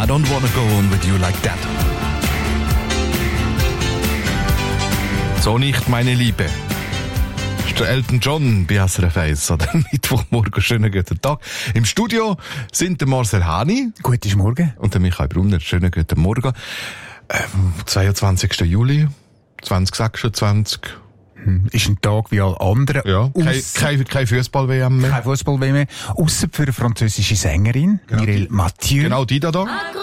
I don't wanna go on with you like that. So nicht, meine Liebe. Das ist der Elton John bei SRF 1 an dem Mittwochmorgen. Schönen guten Tag. Im Studio sind der Marcel Hani. Guten Morgen. Und der Michael Brunner. Schönen guten Morgen. 22. Juli 2026. Ist ein Tag wie alle anderen. Ja, kein Fußball-WM mehr. Kein Fußball-WM mehr. Ausser für eine französische Sängerin, Mireille Mathieu. Genau, die da.